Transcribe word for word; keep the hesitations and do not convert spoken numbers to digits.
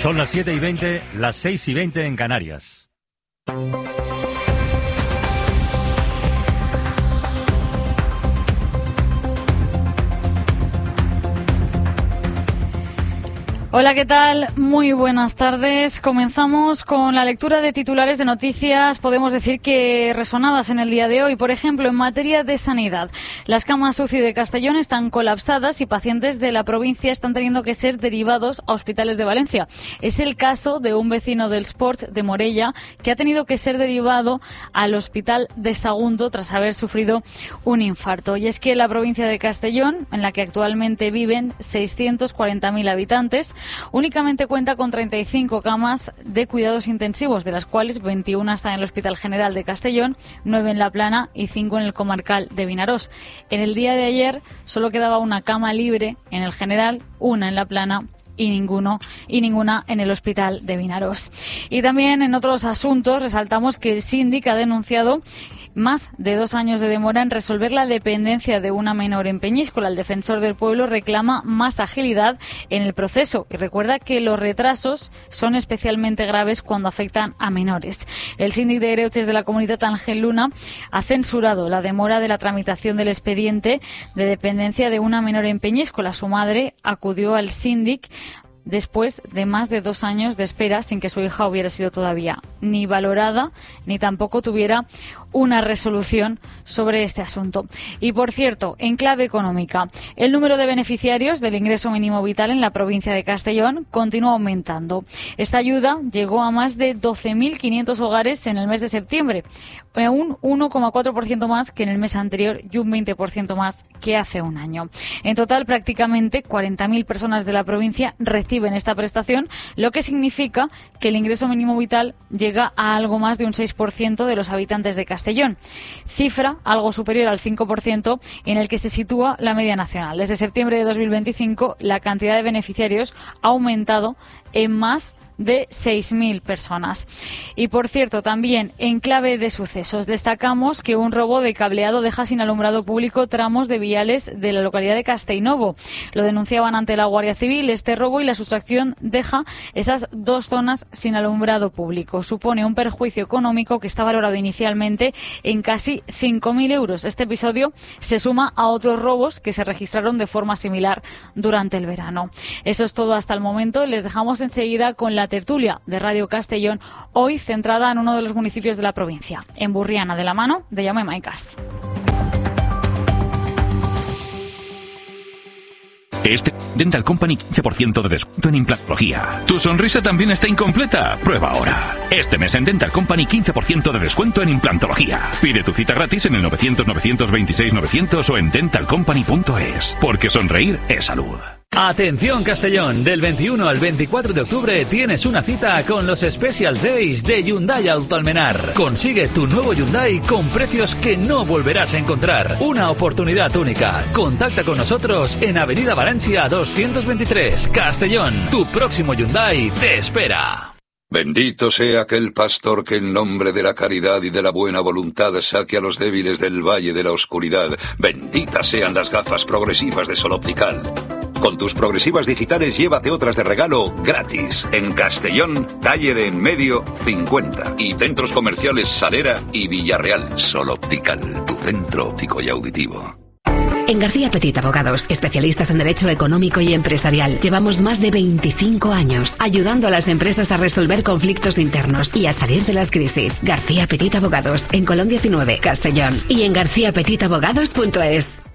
Son las siete y veinte, las seis y veinte en Canarias. Hola, ¿qué tal? Muy buenas tardes. Comenzamos con la lectura de titulares de noticias, podemos decir que resonadas en el día de hoy. Por ejemplo, en materia de sanidad, las camas U C I de Castellón están colapsadas y pacientes de la provincia están teniendo que ser derivados a hospitales de Valencia. Es el caso de un vecino del Sports de Morella que ha tenido que ser derivado al hospital de Sagunto tras haber sufrido un infarto. Y es que la provincia de Castellón, en la que actualmente viven seiscientos cuarenta mil habitantes, únicamente cuenta con treinta y cinco camas de cuidados intensivos, de las cuales veintiuna están en el Hospital General de Castellón, nueve en La Plana y cinco en el Comarcal de Vinarós. En el día de ayer solo quedaba una cama libre en el General, una en La Plana y ninguno y ninguna en el Hospital de Vinarós. Y también en otros asuntos resaltamos que el síndic ha denunciado más de dos años de demora en resolver la dependencia de una menor en Peñíscola. El defensor del pueblo reclama más agilidad en el proceso y recuerda que los retrasos son especialmente graves cuando afectan a menores. El síndic de Ereuches de la Comunidad, Ángel Luna, ha censurado la demora de la tramitación del expediente de dependencia de una menor en Peñíscola. Su madre acudió al síndic después de más de dos años de espera sin que su hija hubiera sido todavía ni valorada ni tampoco tuviera una resolución sobre este asunto. Y por cierto, en clave económica, el número de beneficiarios del ingreso mínimo vital en la provincia de Castellón continúa aumentando. Esta ayuda llegó a más de doce mil quinientos hogares en el mes de septiembre, un uno coma cuatro por ciento más que en el mes anterior y un veinte por ciento más que hace un año. En total, prácticamente cuarenta mil personas de la provincia reciben esta prestación, lo que significa que el ingreso mínimo vital llega a algo más de un seis por ciento de los habitantes de Castellón. Castellón, cifra algo superior al cinco por ciento en el que se sitúa la media nacional. Desde septiembre de dos mil veinticinco, la cantidad de beneficiarios ha aumentado en más de seis mil personas. Y por cierto, también en clave de sucesos, destacamos que un robo de cableado deja sin alumbrado público tramos de viales de la localidad de Castellnovo. Lo denunciaban ante la Guardia Civil. Este robo y la sustracción deja esas dos zonas sin alumbrado público. Supone un perjuicio económico que está valorado inicialmente en casi cinco mil euros. Este episodio se suma a otros robos que se registraron de forma similar durante el verano. Eso es todo hasta el momento. Les dejamos enseguida con la tertulia de Radio Castellón, hoy centrada en uno de los municipios de la provincia, en Burriana, de la mano de Jaume Maicas. Este Dental Company quince por ciento de descuento en implantología. ¿Tu sonrisa también está incompleta? Prueba ahora. Este mes en Dental Company quince por ciento de descuento en implantología. Pide tu cita gratis en el novecientos, novecientos veintiséis, novecientos o en dental company punto es. Porque sonreír es salud. Atención Castellón, del veintiuno al veinticuatro de octubre tienes una cita con los Special Days de Hyundai Auto Almenar. Consigue tu nuevo Hyundai con precios que no volverás a encontrar. Una oportunidad única. Contacta con nosotros en Avenida Valencia doscientos veintitrés, Castellón. Tu próximo Hyundai te espera. Bendito sea aquel pastor que en nombre de la caridad y de la buena voluntad saque a los débiles del valle de la oscuridad. Benditas sean las gafas progresivas de Sol Optical. Con tus progresivas digitales llévate otras de regalo gratis. En Castellón, calle de En Medio cincuenta. Y centros comerciales Salera y Villarreal. Sol Optical, tu centro óptico y auditivo. En García Petit Abogados, especialistas en Derecho Económico y Empresarial, llevamos más de veinticinco años ayudando a las empresas a resolver conflictos internos y a salir de las crisis. García Petit Abogados, en Colón diecinueve, Castellón, y en garcía petit abogados punto es.